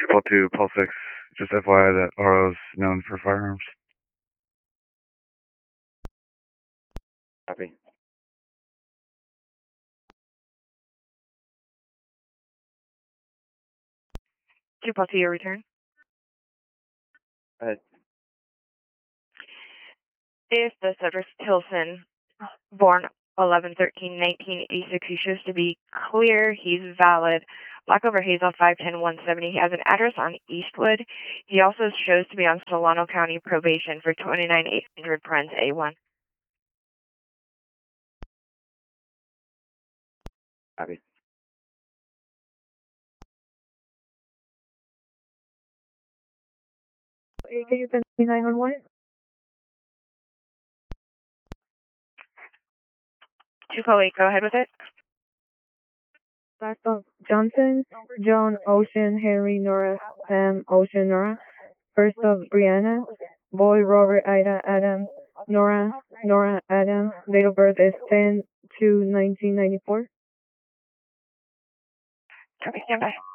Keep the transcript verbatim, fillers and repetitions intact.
Triple two, Pulse six. Just F Y I that R O is known for firearms. Copy. Triple two, your return. Go ahead. If the subject is Tilson, born eleven thirteen nineteen eighty-six, he shows to be clear, he's valid. Black over Hazel, five ten one seventy. He has an address on Eastwood. He also shows to be on Solano County probation for twenty-nine eight hundred Prince A one. Copy. Can you send me nine one one? two oh eight, go ahead with it. Last of Johnson, John, Ocean, Henry, Nora, M, Ocean, Nora. First of Brianna, Boy, Robert, Ida, Adam, Nora, Nora, Adam. Date of birth is ten two nineteen ninety-four. Copy, stand by.